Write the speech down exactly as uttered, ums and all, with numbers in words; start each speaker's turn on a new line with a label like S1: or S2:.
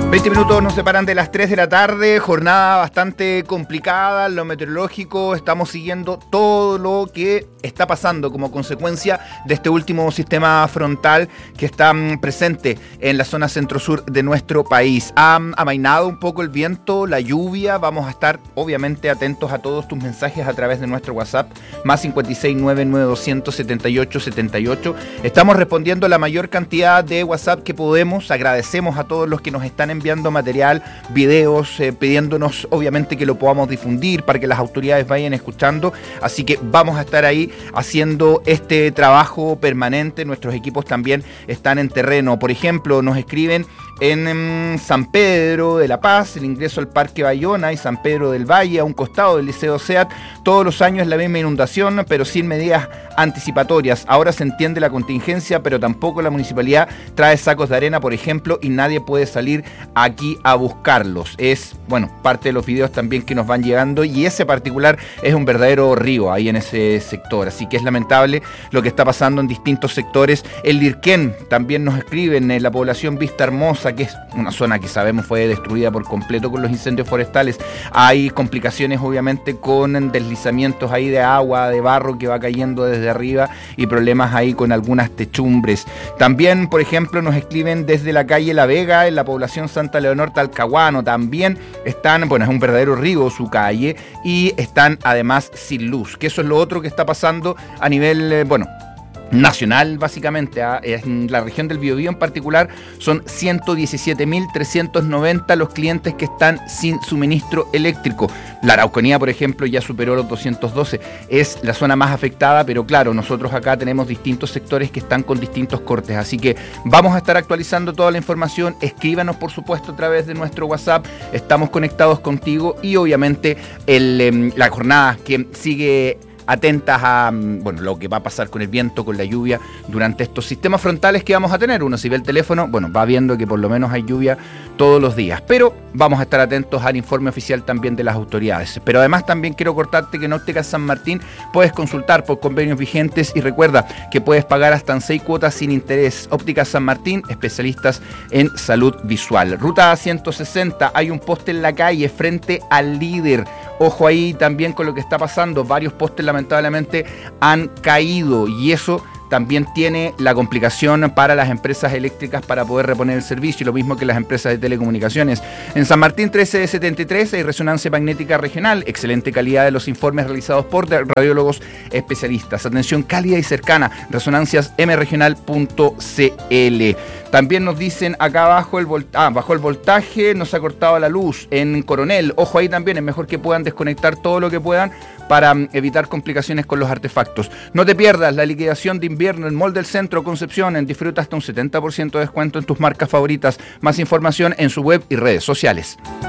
S1: veinte minutos nos separan de las tres de la tarde, jornada bastante complicada, lo meteorológico, estamos siguiendo todo lo que está pasando como consecuencia de este último sistema frontal que está presente en la zona centro-sur de nuestro país. Ha amainado un poco el viento, la lluvia, vamos a estar obviamente atentos a todos tus mensajes a través de nuestro WhatsApp, más cinco seis nueve nueve dos cero cero siete ocho siete ocho. Estamos respondiendo la mayor cantidad de WhatsApp que podemos, agradecemos a todos los que nos están enviando enviando material, videos, eh, pidiéndonos obviamente que lo podamos difundir para que las autoridades vayan escuchando, así que vamos a estar ahí haciendo este trabajo permanente. Nuestros equipos también están en terreno. Por ejemplo, nos escriben en, en San Pedro de la Paz, el ingreso al Parque Bayona y San Pedro del Valle, a un costado del Liceo SEAT, todos los años la misma inundación, pero sin medidas anticipatorias. Ahora se entiende la contingencia, pero tampoco la municipalidad trae sacos de arena, por ejemplo, y nadie puede salir aquí a buscarlos. Es, bueno, parte de los videos también que nos van llegando, y ese particular es un verdadero río ahí en ese sector, así que es lamentable lo que está pasando en distintos sectores. El Lirquén también nos escriben, en la población Vista Hermosa, que es una zona que sabemos fue destruida por completo con los incendios forestales. Hay complicaciones obviamente con deslizamientos ahí de agua, de barro que va cayendo desde arriba, y problemas ahí con algunas techumbres. También, por ejemplo, nos escriben desde la calle La Vega, en la población Santa Leonor Talcahuano. También están, bueno, es un verdadero río su calle, y están además sin luz, que eso es lo otro que está pasando a nivel, eh, bueno, nacional básicamente. ¿eh? En la región del Biobío en particular son ciento diecisiete mil trescientos noventa los clientes que están sin suministro eléctrico. La Araucanía, por ejemplo, ya superó los doscientos doce, es la zona más afectada, pero claro, nosotros acá tenemos distintos sectores que están con distintos cortes, así que vamos a estar actualizando toda la información. Escríbanos por supuesto a través de nuestro WhatsApp, estamos conectados contigo, y obviamente el, eh, la jornada que sigue atentas a, bueno, lo que va a pasar con el viento, con la lluvia durante estos sistemas frontales que vamos a tener. Uno, si ve el teléfono, bueno, va viendo que por lo menos hay lluvia todos los días, pero vamos a estar atentos al informe oficial también de las autoridades. Pero además también quiero cortarte que en Ópticas San Martín puedes consultar por convenios vigentes, y recuerda que puedes pagar hasta en seis cuotas sin interés. Ópticas San Martín, especialistas en salud visual. Ruta ciento sesenta, hay un poste en la calle frente al Líder. Ojo ahí también con lo que está pasando, varios postes lamentablemente han caído, y eso también tiene la complicación para las empresas eléctricas para poder reponer el servicio, y lo mismo que las empresas de telecomunicaciones. En San Martín trece setenta y tres hay resonancia magnética regional, excelente calidad de los informes realizados por radiólogos especialistas, atención cálida y cercana, resonancias m regional punto c l. También nos dicen acá abajo, el volt- ah, bajó el voltaje, nos ha cortado la luz en Coronel. Ojo ahí también, es mejor que puedan desconectar todo lo que puedan para evitar complicaciones con los artefactos. No te pierdas la liquidación de invierno en Mall del Centro Concepción. En disfruta hasta un setenta por ciento de descuento en tus marcas favoritas. Más información en su web y redes sociales.